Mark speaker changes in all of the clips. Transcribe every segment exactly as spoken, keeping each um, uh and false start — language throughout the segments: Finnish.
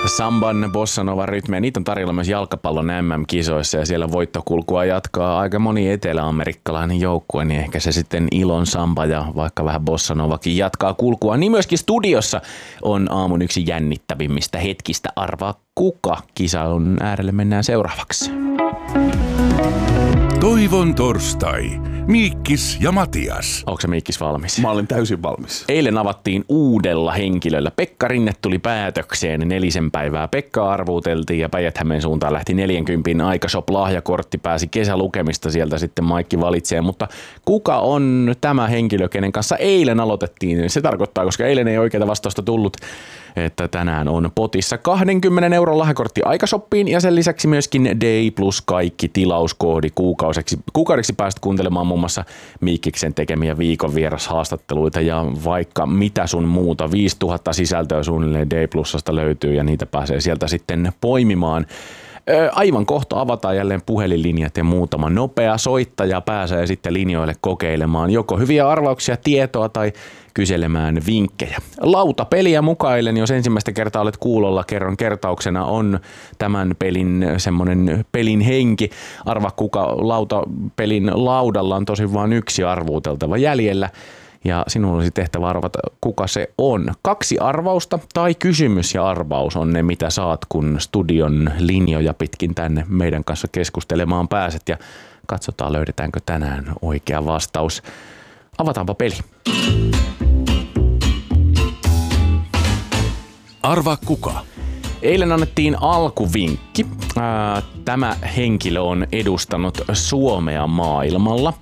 Speaker 1: Samban bossanova rytmejä, niitä on tarjolla myös jalkapallon M M-kisoissa ja siellä voittokulkua jatkaa aika moni eteläamerikkalainen joukkue, niin ehkä se sitten Ilon samba ja vaikka vähän bossanovakin jatkaa kulkua. Niin myöskin studiossa on aamun yksi jännittävimmistä hetkistä. Arvaa kuka? Kisailun äärelle mennään seuraavaksi.
Speaker 2: Toivon torstai. Miikkis ja Matias.
Speaker 1: Onko se Miikkis valmis?
Speaker 3: Mä olen täysin valmis.
Speaker 1: Eilen avattiin uudella henkilöllä. Pekka Rinne tuli päätökseen nelisen päivää. Pekka arvuuteltiin ja Päijät-Hämeen suuntaan lähti neljänkympin Aikashop-lahjakortti. Pääsi kesälukemista sieltä sitten Maikki valitsee. Mutta kuka on tämä henkilö, kenen kanssa eilen aloitettiin? Se tarkoittaa, koska eilen ei oikeaa vastausta tullut, että tänään on potissa kaksikymmentä euron lahjakortti Aikashoppiin ja sen lisäksi myöskin Day plus kaikki tilauskoodi kuukaudeksi. Kuukaudeksi pääset kuuntelemaan muun muassa Miikkiksen tekemiä viikon vierashaastatteluita ja vaikka mitä sun muuta. viisituhatta sisältöä suunnilleen Day Plusasta löytyy ja niitä pääsee sieltä sitten poimimaan. Aivan kohta avataan jälleen puhelinlinjat ja muutama nopea soittaja pääsee sitten linjoille kokeilemaan joko hyviä arvauksia, tietoa tai kyselemään vinkkejä. Lautapeliä mukaillen, jos ensimmäistä kertaa olet kuulolla, kerron kertauksena on tämän pelin semmoinen pelin henki. Arva kuka lautapelin laudalla on tosin vain yksi arvuuteltava jäljellä. Ja sinulla olisi tehtävä arvata, kuka se on. Kaksi arvausta tai kysymys ja arvaus on ne, mitä saat, kun studion linjoja pitkin tänne meidän kanssa keskustelemaan pääset. Ja katsotaan, löydetäänkö tänään oikea vastaus. Avataanpa peli.
Speaker 2: Arvaa kuka?
Speaker 1: Eilen annettiin alkuvinkki. Tämä henkilö on edustanut Suomea maailmalla.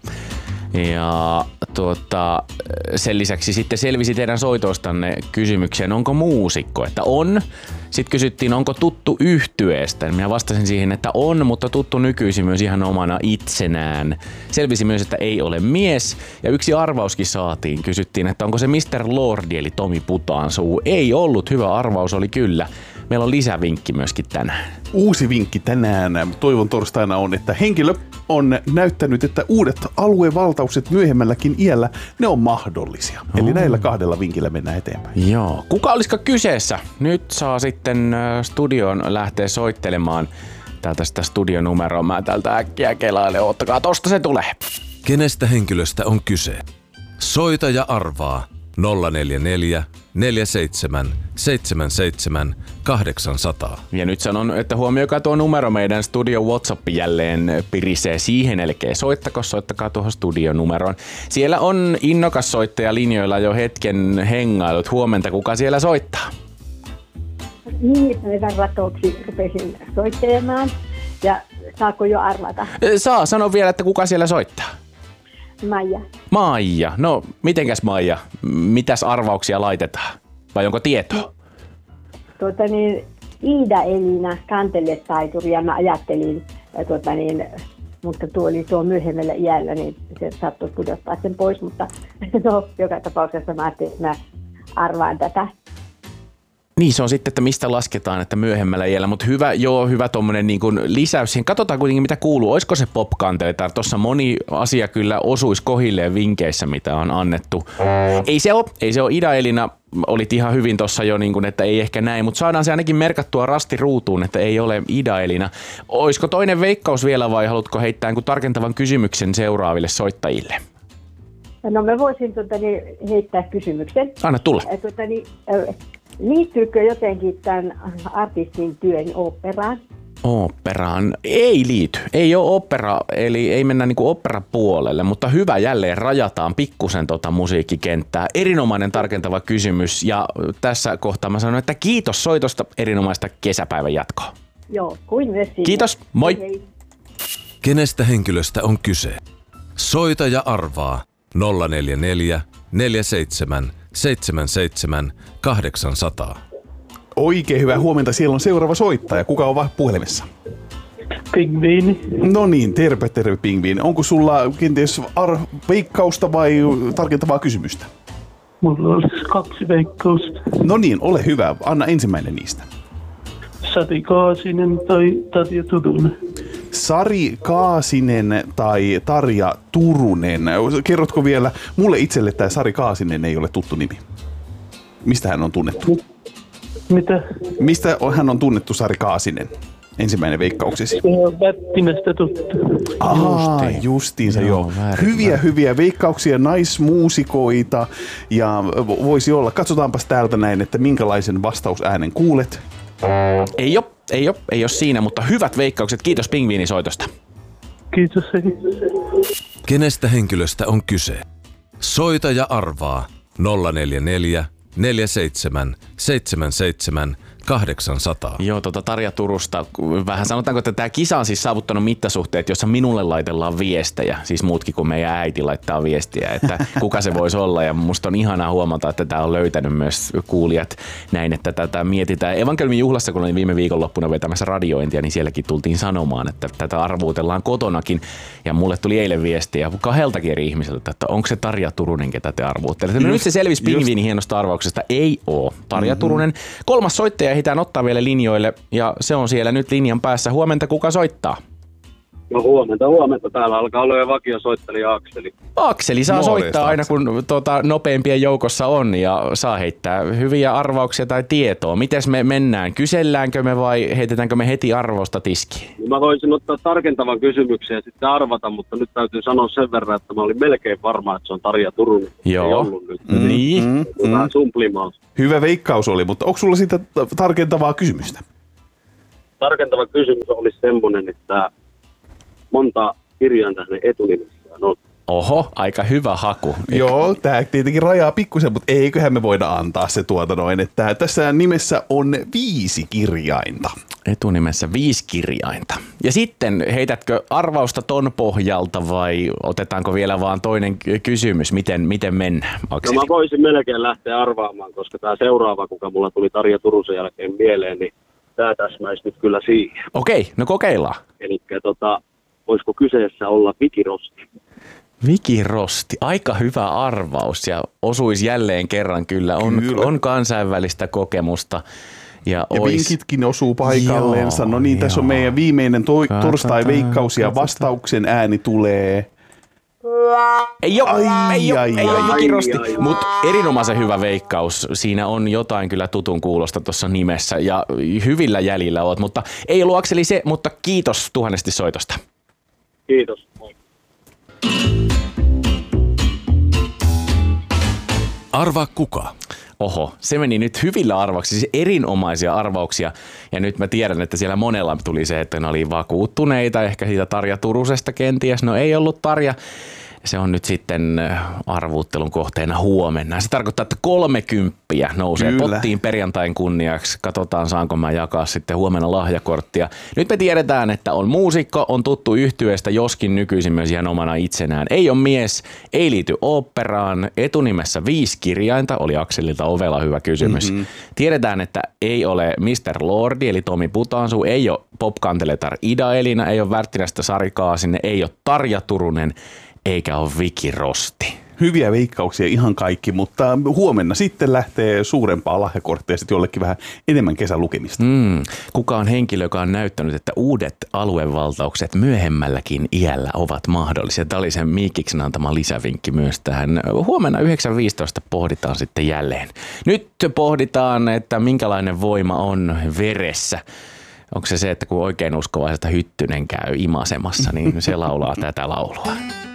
Speaker 1: Ja tuota, sen lisäksi sitten selvisi teidän soitoistanne kysymykseen, onko muusikko, että on. Sitten kysyttiin, onko tuttu yhtyeestä. Minä vastasin siihen, että on, mutta tuttu nykyisin myös ihan omana itsenään. Selvisi myös, että ei ole mies. Ja yksi arvauskin saatiin. Kysyttiin, että onko se mister Lordi eli Tomi Putaansuu. Ei ollut. Hyvä arvaus oli kyllä. Meillä on lisävinkki myöskin tänään.
Speaker 3: Uusi vinkki tänään Toivon torstaina on, että henkilö on näyttänyt, että uudet aluevaltaukset myöhemmälläkin iällä, ne on mahdollisia. Oh. Eli näillä kahdella vinkillä mennään eteenpäin.
Speaker 1: Joo. Kuka olisiko kyseessä? Nyt saa sitten studioon lähteä soittelemaan täältä sitä studionumeroa. Mä täältä äkkiä kelailen. Ottakaa, tosta se tulee.
Speaker 2: Kenestä henkilöstä on kyse? Soita ja arvaa nolla neljä neljä neljä seitsemän seitsemän seitsemän kahdeksan nolla nolla.
Speaker 1: Ja nyt sanon, että huomioikaa tuo numero, meidän studio WhatsApp jälleen pirisee siihen, eli soittako, soittakaa tuohon studionumeroon. Siellä on innokas soittaja linjoilla jo hetken hengailut. Huomenta, kuka siellä soittaa?
Speaker 4: Niin, päivän ratoksi rupesin soittelemaan ja saako jo arvata?
Speaker 1: Saa, sano vielä, että kuka siellä soittaa?
Speaker 4: Maija.
Speaker 1: Maija. No, mitenkäs Maija? Mitäs arvauksia laitetaan? Vai onko tietoa?
Speaker 4: Tuota niin, Iida Elina kanteletaituri ja mä ajattelin, tuota niin, mutta tuo oli tuo myöhemmällä iällä, niin se saattoi pudottaa sen pois, mutta no, joka tapauksessa mä ajattelin, että mä arvaan tätä.
Speaker 1: Niin, se on sitten, että mistä lasketaan, että myöhemmällä iällä, mutta hyvä, joo, hyvä tommonen niin kuin lisäys siihen. Katsotaan kuitenkin, mitä kuuluu. Olisiko se pop-kanteletar? Tuossa moni asia kyllä osuisi kohilleen vinkeissä, mitä on annettu. Ei se ole, ei se ole. Ida Elina, olit ihan hyvin tuossa jo, niin kuin, että ei ehkä näin, mutta saadaan se ainakin merkattua rasti ruutuun, että ei ole Ida Elina. Olisiko toinen veikkaus vielä vai haluatko heittää tarkentavan kysymyksen seuraaville soittajille?
Speaker 4: No mä voisin tuota, niin, heittää kysymyksen.
Speaker 1: Anna tulla.
Speaker 4: Tuota, niin, liittyykö jotenkin tämän artistin työn oopperaan?
Speaker 1: Oopperaan? Ei liity. Ei ole opera, eli ei mennä niinku operapuolelle, mutta hyvä, jälleen rajataan pikkusen tota musiikkikenttää. Erinomainen tarkentava kysymys ja tässä kohtaa mä sanon, että kiitos soitosta, erinomaista kesäpäivän jatkoa.
Speaker 4: Joo, kuin myös siinä.
Speaker 1: Kiitos, moi!
Speaker 4: Hei.
Speaker 2: Kenestä henkilöstä on kyse? Soita ja arvaa nolla neljä neljä neljä seitsemän seitsemän seitsemän kahdeksan nolla nolla.
Speaker 3: Oikein hyvää huomenta. Siellä on seuraava soittaja. Kuka on vaan puhelimessa?
Speaker 5: Pingviini.
Speaker 3: No niin, terve, terve Pingviini. Onko sulla kenties ar- veikkausta vai tarkentavaa kysymystä?
Speaker 5: Mulla olisi kaksi veikkausta.
Speaker 3: No niin, ole hyvä. Anna ensimmäinen niistä.
Speaker 5: Sari Kaasinen tai Tarja Turunen.
Speaker 3: Sari Kaasinen tai Tarja Turunen. Kerrotko vielä, mulle itselle tämä Sari Kaasinen ei ole tuttu nimi. Mistä hän on tunnettu?
Speaker 5: Mitä?
Speaker 3: Mistä on- hän on tunnettu, Sari Kaasinen? Ensimmäinen veikkauksesi.
Speaker 5: Vättimestä tuttu.
Speaker 3: Aa, justiinsa joo.
Speaker 1: Joo, väärin,
Speaker 3: Hyviä,
Speaker 1: väärin.
Speaker 3: hyviä veikkauksia, naismuusikoita ja vo- voisi olla. Katsotaanpas täältä näin, että minkälaisen vastausäänen kuulet.
Speaker 1: Ei ole, ei ole, ei ole siinä, mutta hyvät veikkaukset. Kiitos pingviinisoitosta.
Speaker 5: Kiitos. Hei.
Speaker 2: Kenestä henkilöstä on kyse? Soita ja arvaa nolla neljä neljä, neljä seitsemän, seitsemän seitsemän, kahdeksan nolla nolla.
Speaker 1: Joo, tota Tarja Turusta. Vähän sanotaanko, että tämä kisa on siis saavuttanut mittasuhteet, jossa minulle laitellaan viestejä, siis muutkin kuin meidän äiti laittaa viestiä, että kuka se voisi olla. Ja musta on ihanaa huomata, että tämä on löytänyt myös kuulijat näin, että tätä mietitään. Evankeliumin juhlassa, kun olin viime viikonloppuna vetämässä radiointia, niin sielläkin tultiin sanomaan, että tätä arvuutellaan kotonakin. Ja mulle tuli eilen viestiä kahdeltakin eri ihmiseltä, että onko se Tarja Turunen, ketä te arvuuttelette. No nyt se selvisi pingviinin hienosta arvauksesta. Ei oo Tarja mm-hmm. Turunen. Kolmas soittaja ehditään ottaa vielä linjoille ja se on siellä nyt linjan päässä. Huomenta, kuka soittaa?
Speaker 6: No huomenta, huomenta. Täällä alkaa olla jo vakiosoittelija Akseli.
Speaker 1: Akseli saa
Speaker 3: Morjesta,
Speaker 1: soittaa aina, kun tuota, nopeimpien joukossa on ja saa heittää hyviä arvauksia tai tietoa. Mites me mennään? Kyselläänkö me vai heitetäänkö me heti arvosta tiskiin?
Speaker 6: Mä voisin ottaa tarkentavan kysymyksen ja sitten arvata, mutta nyt täytyy sanoa sen verran, että mä olin melkein varma, että se on Tarja Turunen.
Speaker 1: Joo.
Speaker 6: Ei ollut nyt.
Speaker 1: Mm. Niin.
Speaker 3: Mm, mm.
Speaker 6: Vähän sumplimaan.
Speaker 3: Hyvä veikkaus oli, mutta onko sulla siitä t- tarkentavaa kysymystä?
Speaker 6: Tarkentava kysymys olisi semmoinen, että monta kirjainta hänen etunimessään on.
Speaker 1: Oho, aika hyvä haku.
Speaker 3: Joo, tämä tietenkin rajaa pikkusen, mutta eiköhän me voida antaa se tuota noin, että tässä nimessä on viisi kirjainta.
Speaker 1: Etunimessä viisi kirjainta. Ja sitten heitätkö arvausta ton pohjalta vai otetaanko vielä vaan toinen ky- kysymys? Miten, miten mennään,
Speaker 6: No
Speaker 1: Akseli?
Speaker 6: mä voisin melkein lähteä arvaamaan, koska tämä seuraava, kuka mulla tuli Tarja Turusen jälkeen mieleen, niin tämä täsmäisi nyt kyllä siihen.
Speaker 1: Okei, no kokeillaan.
Speaker 6: Eli tota, voisiko kyseessä olla Vikirosti?
Speaker 1: Vikirosti, aika hyvä arvaus ja osuisi jälleen kerran kyllä. On,
Speaker 3: Kyllä.
Speaker 1: on kansainvälistä kokemusta. Ja,
Speaker 3: Ja
Speaker 1: ois...
Speaker 3: vinkitkin osuu paikalleensa.
Speaker 1: Joo,
Speaker 3: No niin, tässä on
Speaker 1: joo.
Speaker 3: meidän viimeinen toi-
Speaker 1: Katsotaan,
Speaker 3: torstai-veikkaus ja
Speaker 1: katsotaan.
Speaker 3: vastauksen ääni tulee.
Speaker 1: Ei ole,
Speaker 3: Ai,
Speaker 1: ei ole,
Speaker 3: ai,
Speaker 1: ei ole
Speaker 3: ai,
Speaker 1: Vikirosti,
Speaker 6: ai, ai.
Speaker 1: mutta erinomaisen hyvä veikkaus. Siinä on jotain kyllä tutun kuulosta tuossa nimessä ja hyvillä jäljillä oot, mutta ei ollut Akseli se, mutta kiitos tuhannesti soitosta.
Speaker 6: Kiitos. Moi.
Speaker 2: Arvaa kuka?
Speaker 1: Oho, se meni nyt hyvillä arvauksilla, siis erinomaisia arvauksia. Ja nyt mä tiedän, että siellä monella tuli se, että ne oli vakuuttuneita, ehkä siitä Tarja Turusesta kenties. No ei ollut Tarja. Se on nyt sitten arvuuttelun kohteena huomenna. Se tarkoittaa, että kolmekymppiä nousee
Speaker 3: Kyllä.
Speaker 1: pottiin perjantain kunniaksi. Katsotaan, saanko mä jakaa sitten huomenna lahjakorttia. Nyt me tiedetään, että on muusikko, on tuttu yhtyeestä, joskin nykyisin myös ihan omana itsenään. Ei ole mies, ei liity oopperaan, etunimessä viisi kirjainta, oli Akselilta ovela hyvä kysymys. Mm-hmm. Tiedetään, että ei ole mister Lordi, eli Tomi Putansu, ei ole popkanteletar Ida Elina, ei ole Värttinästä Sari Kaasinen, ei ole Tarja Turunen, eikä ole Vikirosti.
Speaker 3: Hyviä veikkauksia ihan kaikki, mutta huomenna sitten lähtee suurempaa lahjakorttia sitten jollekin vähän enemmän kesälukemista.
Speaker 1: Mm. Kuka on henkilö, joka on näyttänyt, että uudet aluevaltaukset myöhemmälläkin iällä ovat mahdollisia? Tämä oli sen Miikiksen antama lisävinkki myös tähän. Huomenna yhdeksän viisitoista pohditaan sitten jälleen. Nyt pohditaan, että minkälainen voima on veressä. Onko se se, että kun oikein uskovaiselta Hyttynen käy imasemassa, niin se laulaa tätä laulua.